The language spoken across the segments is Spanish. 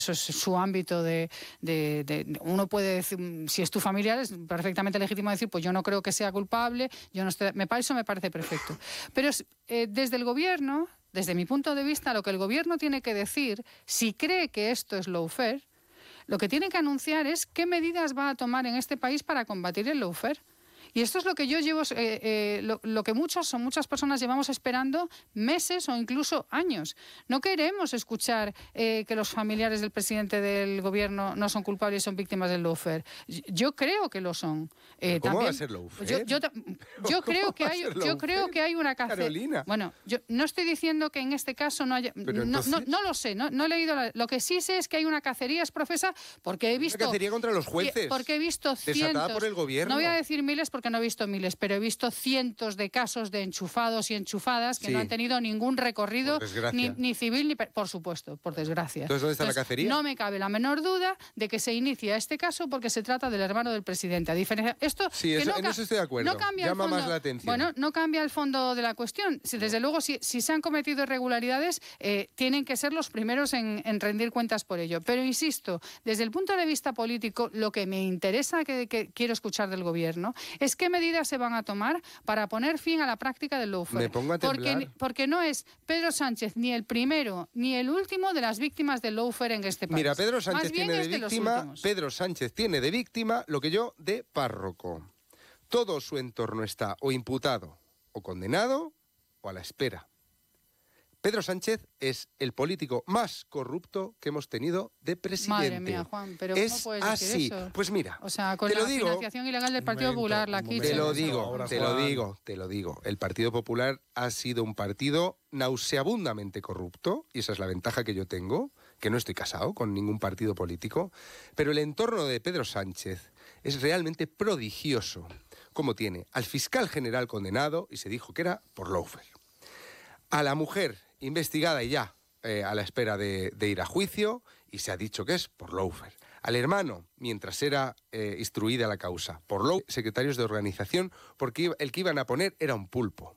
Eso es su ámbito uno puede decir, si es tu familiar, es perfectamente legítimo decir, pues yo no creo que sea culpable, eso me parece perfecto. Pero desde el gobierno, desde mi punto de vista, lo que el gobierno tiene que decir, si cree que esto es lawfare, lo que tiene que anunciar es qué medidas va a tomar en este país para combatir el lawfare. Y esto es lo que yo llevo, lo que muchas personas llevamos esperando meses o incluso años. No queremos escuchar que los familiares del presidente del gobierno no son culpables y son víctimas del lawfare. Yo creo que lo son. ¿Cómo va a ser lawfare? Yo creo que hay una cacería. Carolina. Bueno, yo no estoy diciendo que en este caso no haya. No lo sé, no he leído. Lo que sí sé es que hay una cacería exprofesa porque he visto. Una cacería contra los jueces. Porque he visto cientos. Desatada por el gobierno. No voy a decir miles porque no he visto miles, pero he visto cientos de casos de enchufados y enchufadas que no han tenido ningún recorrido ni civil ni por supuesto, por desgracia. Entonces, ¿dónde está la cacería? No me cabe la menor duda de que se inicia este caso porque se trata del hermano del presidente. A diferencia, esto sí, en eso estoy de acuerdo. No cambia Llama el fondo, más la atención. Bueno, no cambia el fondo de la cuestión. Desde luego, si se han cometido irregularidades, tienen que ser los primeros en rendir cuentas por ello. Pero insisto, desde el punto de vista político, lo que me interesa que quiero escuchar del gobierno es qué medidas se van a tomar para poner fin a la práctica del lawfare. Me pongo a temblar. Porque no es Pedro Sánchez ni el primero ni el último de las víctimas del lawfare en este país. Mira, Pedro Sánchez tiene de víctima lo que yo de párroco. Todo su entorno está o imputado o condenado o a la espera. Pedro Sánchez es el político más corrupto que hemos tenido de presidente. Madre mía, Juan, pero ¿cómo puedes decir eso? Pues mira, o sea, con la financiación ilegal del Partido Popular, la quiche. Te lo digo. El Partido Popular ha sido un partido nauseabundamente corrupto, y esa es la ventaja que yo tengo, que no estoy casado con ningún partido político, pero el entorno de Pedro Sánchez es realmente prodigioso. Como tiene al fiscal general condenado, y se dijo que era por lawfare, a la mujer investigada y ya a la espera de ir a juicio, y se ha dicho que es por lawfare. Al hermano, mientras era instruida la causa, por lawfare, secretarios de organización, porque el que iban a poner era un pulpo.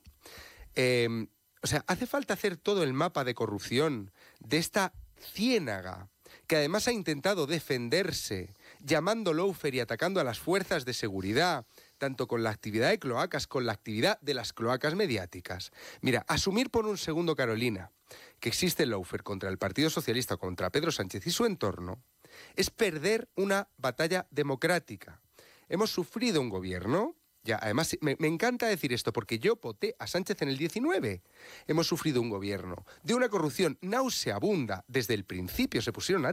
O sea, hace falta hacer todo el mapa de corrupción de esta ciénaga, que además ha intentado defenderse, llamando lawfare y atacando a las fuerzas de seguridad, tanto con la actividad de cloacas, con la actividad de las cloacas mediáticas. Mira, asumir por un segundo, Carolina, que existe el lawfare contra el Partido Socialista, contra Pedro Sánchez y su entorno, es perder una batalla democrática. Hemos sufrido un gobierno, ya, además me encanta decir esto porque yo voté a Sánchez en el 19. Hemos sufrido un gobierno de una corrupción nauseabunda. Desde el principio se pusieron a